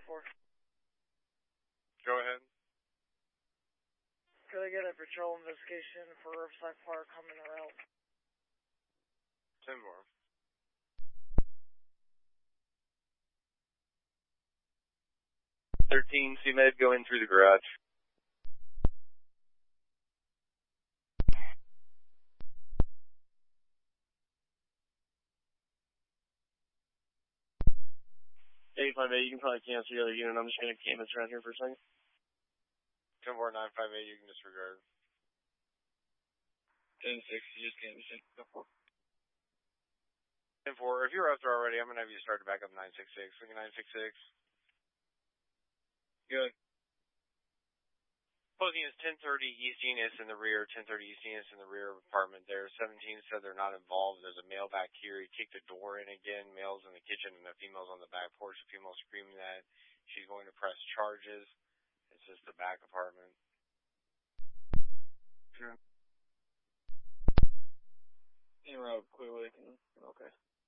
4. Go ahead. Could I get a patrol investigation for Riverside Park coming around? 10-4. CMed, go in through the garage. You can probably cancel the other unit. I'm just going to canvas around here for a second. 10-4, 958, you can disregard. 10-6, you just canvassing. 10-4, if you're up there already, I'm going to have you start to back up 966. Look at 966. Good. Closing is 1030 East Enos in the rear, 1030 East Enos in the rear of apartment there. 17 said they're not involved. There's a male back here. He kicked the door in again. Male's in the kitchen and the female's on the back porch. The female's screaming that she's going to press charges. It's just the back apartment. Sure. En route, clearly. Okay.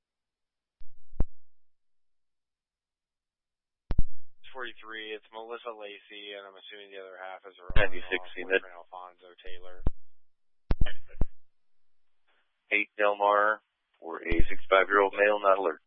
43, it's Melissa Lacey, and I'm assuming the other half is her 96, boyfriend, Alfonso Taylor. 8 Del Mar for a 65-year-old male not alert.